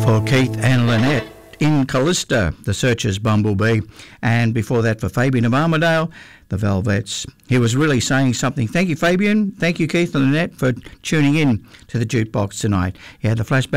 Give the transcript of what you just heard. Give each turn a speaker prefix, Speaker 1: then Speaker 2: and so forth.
Speaker 1: for Keith and Lynette in Callista, The Searchers' Bumblebee, and before that for Fabian of Armidale, The Velvets. He was really saying something. Thank you, Fabian. Thank you, Keith and Lynette, for tuning in to the Jukebox tonight. He had the flashback